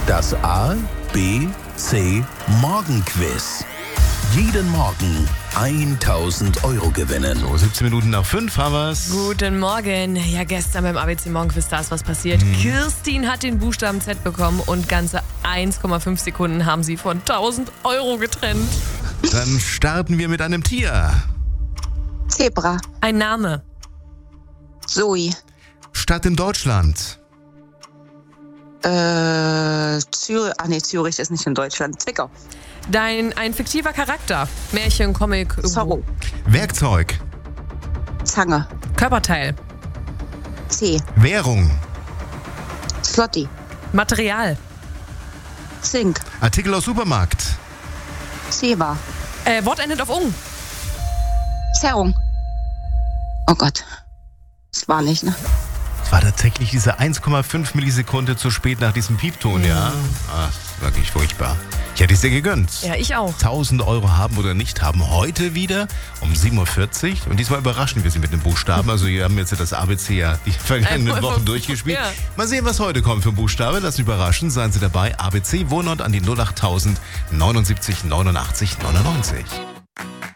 Das A, B, C Morgenquiz. Jeden Morgen 1000 Euro gewinnen. So, 17 Minuten nach 5 haben wir's. Guten Morgen. Ja, gestern beim ABC Morgenquiz, da ist was passiert. Kirstin hat den Buchstaben Z bekommen und ganze 1,5 Sekunden haben sie von 1000 Euro getrennt. Dann starten wir mit einem Tier. Zebra. Ein Name. Zoe. Stadt in Deutschland. Zürich. Ach nee, Zürich ist nicht in Deutschland. Zwickau. Ein fiktiver Charakter. Märchen, Comic. Zorro. Werkzeug. Zange. Körperteil. C. Währung. Slotty. Material. Zink. Artikel aus Supermarkt. Zewa. Wort endet auf ung. Zerrung. Oh Gott. Das war nicht, ne? Es war tatsächlich diese 1,5 Millisekunde zu spät nach diesem Piepton, ja? Ach, wirklich furchtbar. Ich hätte es dir gegönnt. Ja, ich auch. 1000 Euro haben oder nicht haben. Heute wieder um 7.40 Uhr. Und diesmal überraschen wir Sie mit dem Buchstaben. Also wir haben jetzt das ABC ja die vergangenen Wochen durchgespielt. Ja. Mal sehen, was heute kommt für ein Buchstabe. Lassen Sie überraschen. Seien Sie dabei. ABC Wohnort an die 08000 79 89 99.